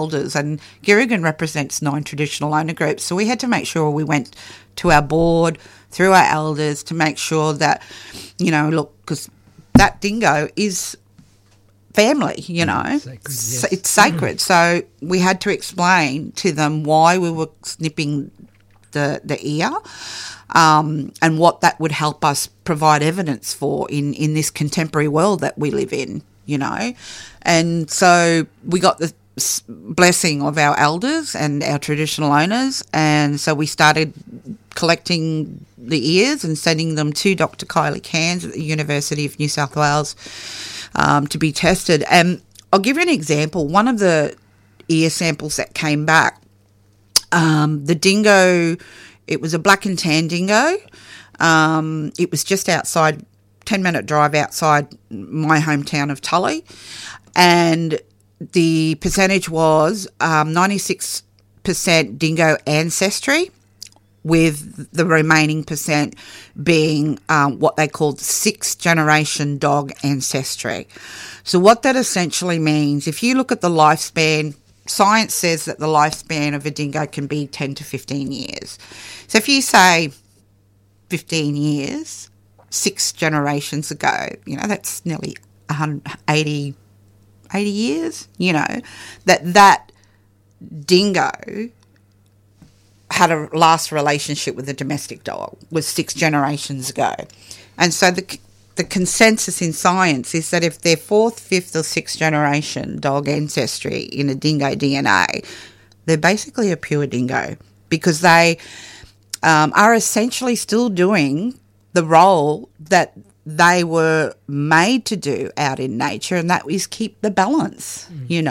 elders, and Girragan represents 9 traditional owner groups. So we had to make sure we went to our board, through our elders, to make sure that, look, because that dingo is family, Sacred, yes. It's sacred. So we had to explain to them why we were snipping the ear, and what that would help us provide evidence for in this contemporary world that we live in, And so we got the blessing of our elders and our traditional owners, and so we started collecting the ears and sending them to Dr. Kylie Cairns at the University of New South Wales to be tested. And I'll give you an example. One of the ear samples that came back, the dingo, it was a black and tan dingo. It was just outside, 10-minute drive outside my hometown of Tully, and the percentage was 96% dingo ancestry, with the remaining percent being what they called 6th-generation dog ancestry. So what that essentially means, if you look at the lifespan, science says that the lifespan of a dingo can be 10 to 15 years. So if you say 15 years, 6 generations ago, that's nearly 180 years, that dingo had a last relationship with a domestic dog was 6 generations ago. And so the consensus in science is that if they're 4th, 5th or 6th generation dog ancestry in a dingo DNA, they're basically a pure dingo, because they are essentially still doing the role that they were made to do out in nature, and that is keep the balance,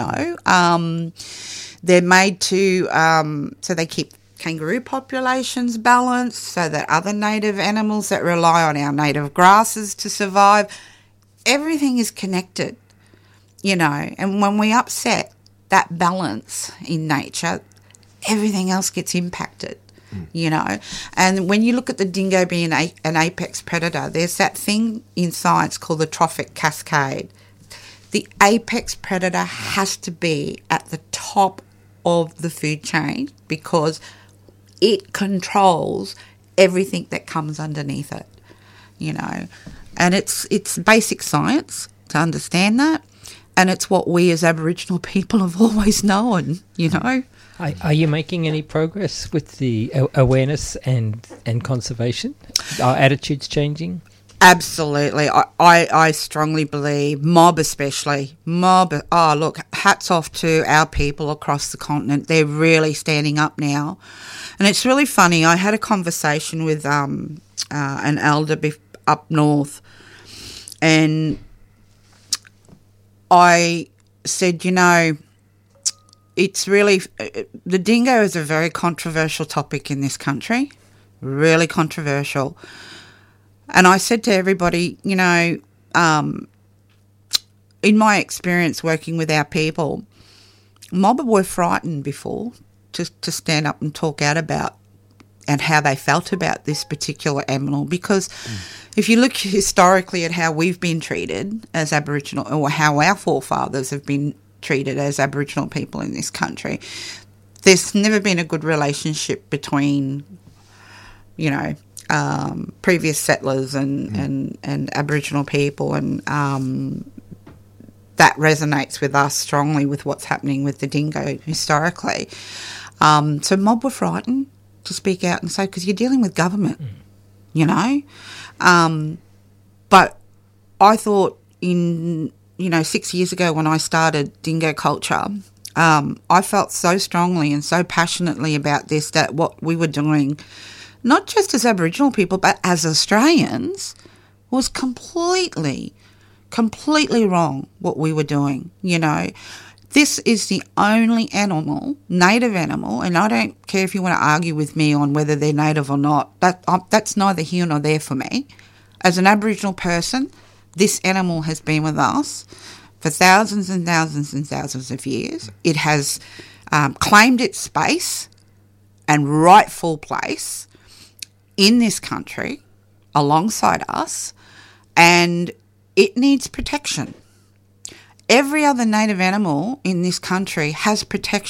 They're made to, so they keep kangaroo populations balanced, so that other native animals that rely on our native grasses to survive, everything is connected, and when we upset that balance in nature, everything else gets impacted. And when you look at the dingo being an apex predator, there's that thing in science called the trophic cascade. The apex predator has to be at the top of the food chain, because it controls everything that comes underneath it, And it's basic science to understand that, and it's what we as Aboriginal people have always known, Are you making any progress with the awareness and conservation? Are attitudes changing? Absolutely. I strongly believe, mob especially, look, hats off to our people across the continent. They're really standing up now. And it's really funny. I had a conversation with an elder up north, and I said, it's really, the dingo is a very controversial topic in this country, really controversial. And I said to everybody, in my experience working with our people, mob were frightened before to stand up and talk out about and how they felt about this particular animal, because if you look historically at how we've been treated as Aboriginal, or how our forefathers have been treated as Aboriginal people in this country, there's never been a good relationship between, previous settlers and Aboriginal people, and that resonates with us strongly with what's happening with the dingo historically. So mob were frightened to speak out and say, because you're dealing with government, But I thought 6 years ago when I started Dingo Culture, I felt so strongly and so passionately about this, that what we were doing, not just as Aboriginal people but as Australians, was completely wrong what we were doing, This is the only animal, native animal, and I don't care if you want to argue with me on whether they're native or not. That's neither here nor there for me. As an Aboriginal person, this animal has been with us for thousands and thousands and thousands of years. It has claimed its space and rightful place in this country alongside us, and it needs protection. every other native animal in this country has protection